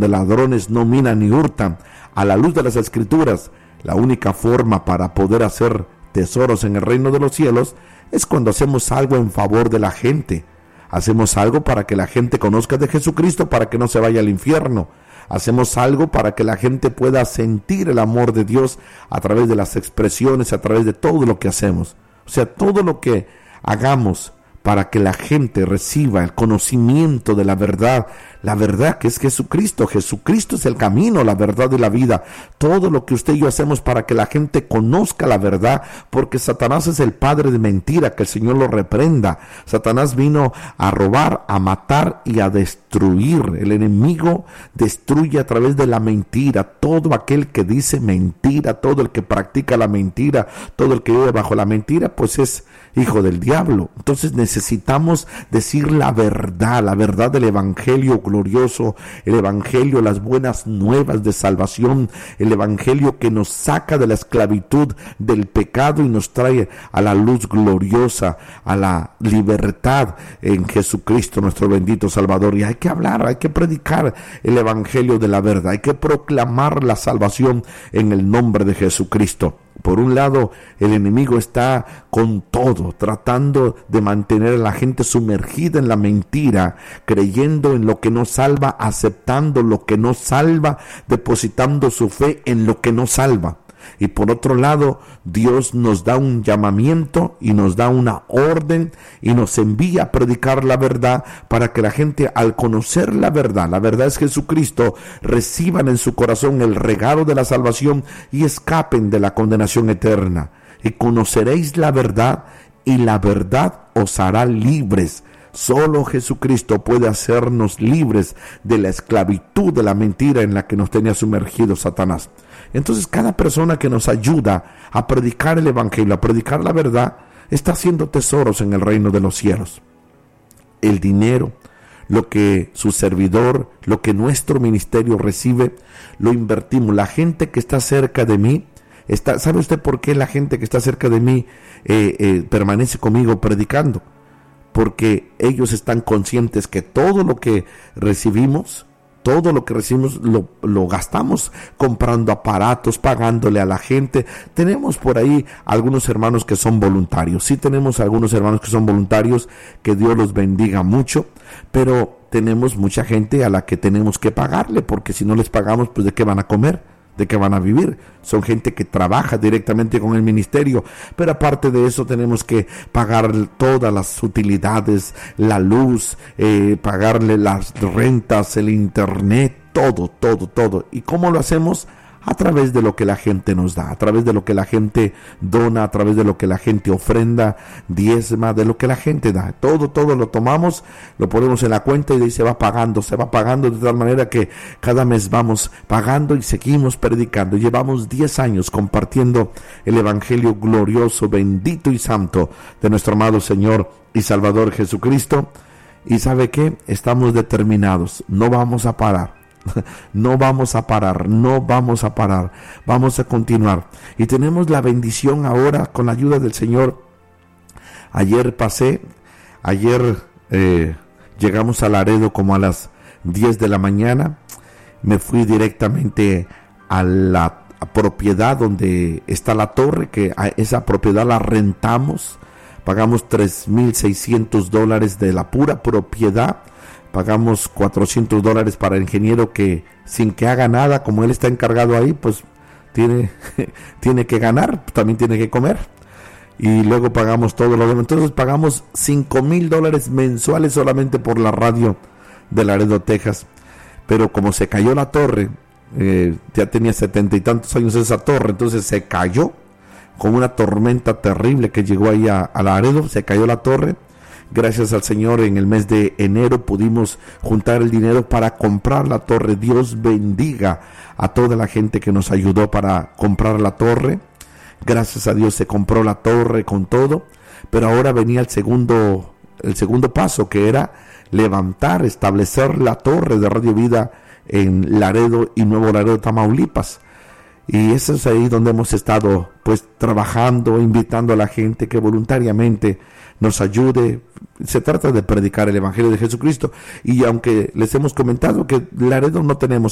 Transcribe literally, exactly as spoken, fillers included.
donde ladrones no minan ni hurtan. A la luz de las Escrituras, la única forma para poder hacer tesoros en el reino de los cielos es cuando hacemos algo en favor de la gente. Hacemos algo para que la gente conozca de Jesucristo, para que no se vaya al infierno. Hacemos algo para que la gente pueda sentir el amor de Dios a través de las expresiones, a través de todo lo que hacemos. O sea, todo lo que hagamos para que la gente reciba el conocimiento de la verdad, la verdad que es Jesucristo. Jesucristo es el camino, la verdad y la vida. Todo lo que usted y yo hacemos para que la gente conozca la verdad, porque Satanás es el padre de mentira, que el Señor lo reprenda. Satanás vino a robar, a matar y a destruir. El enemigo destruye a través de la mentira. Todo aquel que dice mentira, todo el que practica la mentira, todo el que vive bajo la mentira, pues es hijo del diablo. Entonces necesitamos decir la verdad, la verdad del evangelio glorioso, el evangelio, las buenas nuevas de salvación, el evangelio que nos saca de la esclavitud del pecado y nos trae a la luz gloriosa, a la libertad en Jesucristo, nuestro bendito Salvador. Y hay que hablar, hay que predicar el evangelio de la verdad, hay que proclamar la salvación en el nombre de Jesucristo. Por un lado, el enemigo está con todo, tratando de mantener a la gente sumergida en la mentira, creyendo en lo que no salva, aceptando lo que no salva, depositando su fe en lo que no salva. Y por otro lado, Dios nos da un llamamiento y nos da una orden y nos envía a predicar la verdad para que la gente, al conocer la verdad, la verdad es Jesucristo, reciban en su corazón el regalo de la salvación y escapen de la condenación eterna. Y conoceréis la verdad y la verdad os hará libres. Solo Jesucristo puede hacernos libres de la esclavitud de la mentira en la que nos tenía sumergido Satanás. Entonces, cada persona que nos ayuda a predicar el evangelio, a predicar la verdad, está haciendo tesoros en el reino de los cielos. El dinero, lo que su servidor, lo que nuestro ministerio recibe, lo invertimos. La gente que está cerca de mí, está, ¿sabe usted por qué la gente que está cerca de mí eh, eh, permanece conmigo predicando? Porque ellos están conscientes que todo lo que recibimos, todo lo que recibimos lo, lo gastamos comprando aparatos, pagándole a la gente. Tenemos por ahí algunos hermanos que son voluntarios. Sí tenemos algunos hermanos que son voluntarios, que Dios los bendiga mucho, pero tenemos mucha gente a la que tenemos que pagarle, porque si no les pagamos, pues ¿de qué van a comer? ¿De qué van a vivir? Son gente que trabaja directamente con el ministerio, pero aparte de eso tenemos que pagar todas las utilidades, la luz, eh, pagarle las rentas, el internet, todo, todo, todo. ¿Y cómo lo hacemos? A través de lo que la gente nos da, a través de lo que la gente dona, a través de lo que la gente ofrenda, diezma, de lo que la gente da. Todo, todo lo tomamos, lo ponemos en la cuenta y ahí se va pagando, se va pagando de tal manera que cada mes vamos pagando y seguimos predicando. Llevamos diez años compartiendo el evangelio glorioso, bendito y santo de nuestro amado Señor y Salvador Jesucristo. Y ¿sabe qué? Estamos determinados, no vamos a parar. No vamos a parar, no vamos a parar, vamos a continuar. Y tenemos la bendición ahora con la ayuda del Señor. Ayer pasé, ayer eh, llegamos a Laredo como a las diez de la mañana. Me fui directamente a la propiedad donde está la torre, que a esa propiedad la rentamos. Pagamos tres mil seiscientos dólares de la pura propiedad. Pagamos cuatrocientos dólares para el ingeniero, que sin que haga nada, como él está encargado ahí, pues tiene, tiene que ganar, también tiene que comer. Y luego pagamos todo lo demás. Entonces pagamos cinco mil dólares mensuales solamente por la radio de Laredo, Texas. Pero como se cayó la torre, eh, ya tenía setenta y tantos años esa torre, entonces se cayó con una tormenta terrible que llegó ahí a, a Laredo, se cayó la torre. Gracias al Señor, en el mes de enero pudimos juntar el dinero para comprar la torre. Dios bendiga a toda la gente que nos ayudó para comprar la torre. Gracias a Dios se compró la torre con todo, pero ahora venía el segundo, el segundo paso, que era levantar, establecer la torre de Radio Vida en Laredo y Nuevo Laredo, Tamaulipas. Y eso es ahí donde hemos estado pues trabajando, invitando a la gente que voluntariamente nos ayude. Se trata de predicar el evangelio de Jesucristo. Y aunque les hemos comentado que Laredo no tenemos